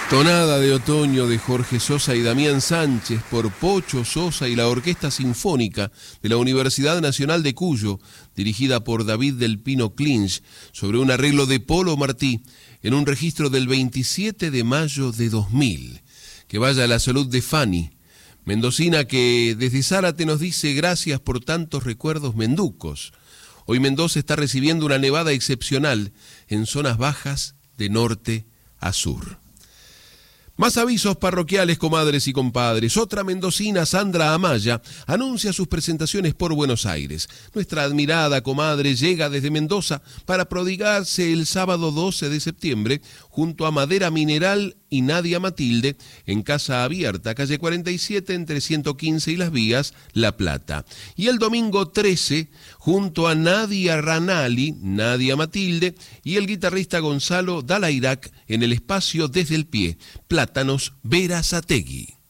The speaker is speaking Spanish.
Tonada de Otoño de Jorge Sosa y Damián Sánchez por Pocho Sosa y la Orquesta Sinfónica de la Universidad Nacional de Cuyo, dirigida por David del Pino Clinch, sobre un arreglo de Polo Martí en un registro del 27 de mayo de 2000. Que vaya a la salud de Fanny, mendocina, que desde Zárate nos dice: gracias por tantos recuerdos menducos. Hoy Mendoza está recibiendo una nevada excepcional en zonas bajas de norte a sur. Más avisos parroquiales, comadres y compadres. Otra mendocina, Sandra Amaya, anuncia sus presentaciones por Buenos Aires. Nuestra admirada comadre llega desde Mendoza para prodigarse el sábado 12 de septiembre junto a Madera Mineral y Nadia Matilde en Casa Abierta, calle 47 entre 115 y Las Vías, La Plata. Y el domingo 13 junto a Nadia Ranali, Nadia Matilde y el guitarrista Gonzalo Dalairac en el espacio Desde el Pie, Plátanos Berazategui.